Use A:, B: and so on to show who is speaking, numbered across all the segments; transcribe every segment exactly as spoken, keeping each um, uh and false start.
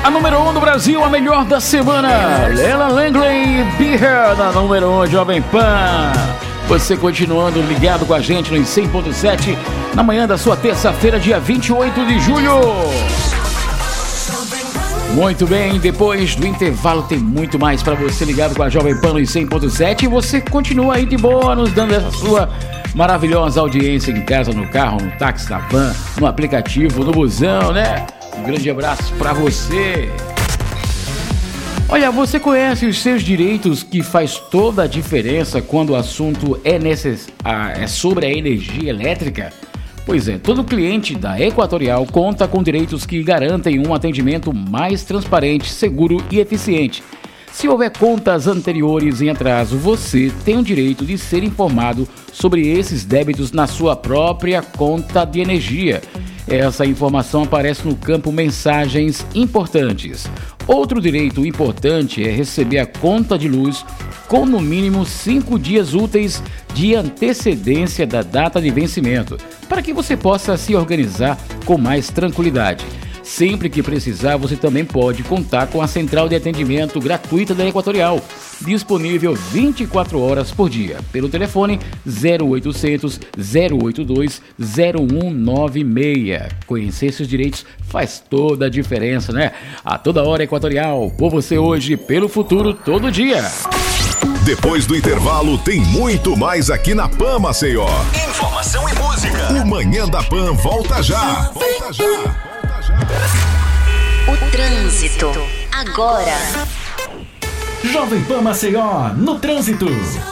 A: A número um do Brasil, a melhor da semana. Lela Langley, Be Here, na número um, Jovem Pan. Você continuando ligado com a gente no cem ponto sete, na manhã da sua terça-feira, dia vinte e oito de julho. Muito bem, depois do intervalo tem muito mais para você ligado com a Jovem Pan no cem ponto sete. E você continua aí de boa, nos dando essa sua maravilhosa audiência em casa, no carro, no táxi, na van, no aplicativo, no busão, né? Um grande abraço para você. Olha, você conhece os seus direitos, que faz toda a diferença quando o assunto é, necess... ah, é sobre a energia elétrica? Pois é, todo cliente da Equatorial conta com direitos que garantem um atendimento mais transparente, seguro e eficiente. Se houver contas anteriores em atraso, você tem o direito de ser informado sobre esses débitos na sua própria conta de energia. Essa informação aparece no campo Mensagens Importantes. Outro direito importante é receber a conta de luz com no mínimo cinco dias úteis de antecedência da data de vencimento, para que você possa se organizar com mais tranquilidade. Sempre que precisar, você também pode contar com a central de atendimento gratuita da Equatorial, disponível vinte e quatro horas por dia, pelo telefone zero oitocentos, zero oitenta e dois, zero um nove seis. Conhecer seus direitos faz toda a diferença, né? A toda hora, Equatorial, por você hoje, pelo futuro, todo dia.
B: Depois do intervalo, tem muito mais aqui na Pan Maceió. Informação e música. O Manhã da Pan volta já. Volta já. Volta já.
C: O trânsito, agora.
D: Jovem Pan Maceió, no trânsito.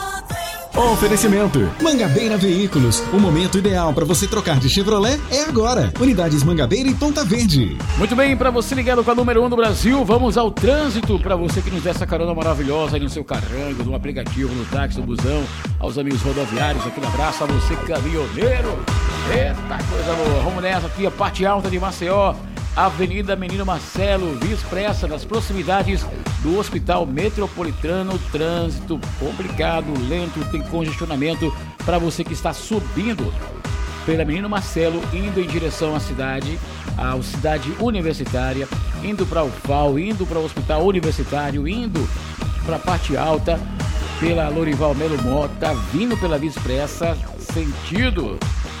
D: Oferecimento Mangabeira Veículos. O momento ideal para você trocar de Chevrolet é agora. Unidades Mangabeira e Ponta Verde.
A: Muito bem, para você ligado com a número um do Brasil, vamos ao trânsito. Para você que nos dá essa carona maravilhosa aí no seu carrango, no aplicativo, no táxi, no busão, aos amigos rodoviários, aquele abraço a você, caminhoneiro. Eita, coisa boa. Vamos nessa aqui, a parte alta de Maceió. Avenida Menino Marcelo, Via Expressa, nas proximidades do Hospital Metropolitano. Trânsito complicado, lento, tem congestionamento para você que está subindo pela Menino Marcelo, indo em direção à cidade, à cidade universitária, indo para o F A U, indo para o Hospital Universitário, indo para a parte alta pela Lorival Melo Mota, vindo pela Via Expressa, sentido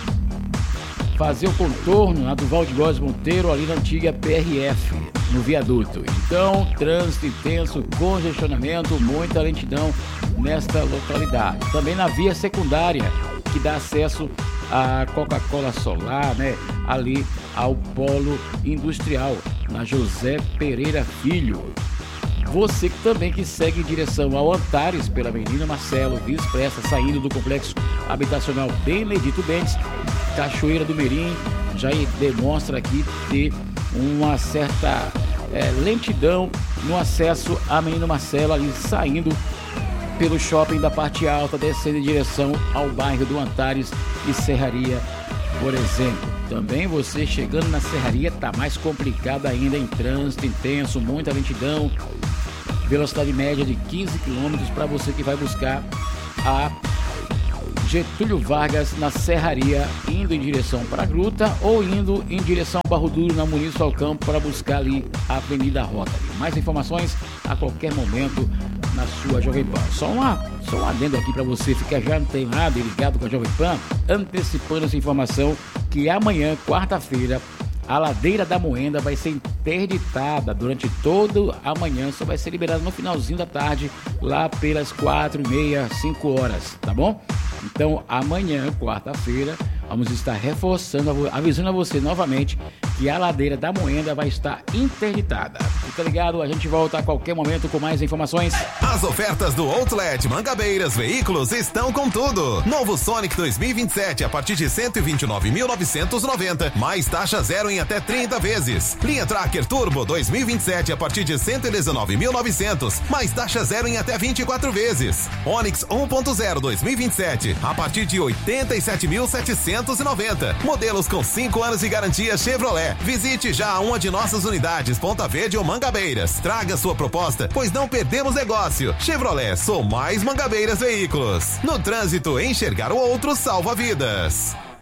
A: fazer o contorno na Duval de Góes Monteiro, ali na antiga P R F, no viaduto. Então, trânsito intenso, congestionamento, muita lentidão nesta localidade. Também na via secundária, que dá acesso à Coca-Cola Solar, né? Ali ao Polo Industrial, na José Pereira Filho. Você que também que segue em direção ao Antares, pela Avenida Marcelo, Via Expressa, saindo do Complexo Habitacional Benedito Bentes, Cachoeira do Mirim, já demonstra aqui ter uma certa é, lentidão no acesso à Menino Marcelo, ali saindo pelo shopping da parte alta, descendo em direção ao bairro do Antares e Serraria, por exemplo. Também você chegando na Serraria está mais complicado ainda, em trânsito intenso, muita lentidão, velocidade média de quinze quilômetros para você que vai buscar a Getúlio Vargas na Serraria, indo em direção para a Gruta ou indo em direção ao Barro Duro, na Muniz Falcão, para buscar ali a Avenida Rotary. Mais informações a qualquer momento na sua Jovem Pan. Só, uma, só um adendo aqui para você ficar já antenado e ligado com a Jovem Pan, antecipando essa informação que amanhã, quarta-feira, a Ladeira da Moenda vai ser interditada durante toda a manhã, só vai ser liberada no finalzinho da tarde, lá pelas quatro e meia, cinco horas, tá bom? Então, amanhã, quarta-feira, vamos estar reforçando, avisando a você novamente que a Ladeira da Moenda vai estar interditada. Fica ligado, a gente volta a qualquer momento com mais informações.
B: As ofertas do Outlet Mangabeiras Veículos estão com tudo. Novo Sonic dois mil e vinte e sete a partir de cento e vinte e nove mil novecentos e noventa, mais taxa zero em até trinta vezes. Linha Tracker Turbo dois mil e vinte e sete a partir de cento e dezenove mil e novecentos, mais taxa zero em até vinte e quatro vezes. Onix um ponto zero dois mil e vinte e sete a partir de oitenta e sete mil setecentos e noventa. Modelos com cinco anos de garantia Chevrolet. Visite já uma de nossas unidades, Ponta Verde ou Mangabeiras. Traga sua proposta, pois não perdemos negócio. Chevrolet, sou mais Mangabeiras Veículos. No trânsito, enxergar o outro salva vidas.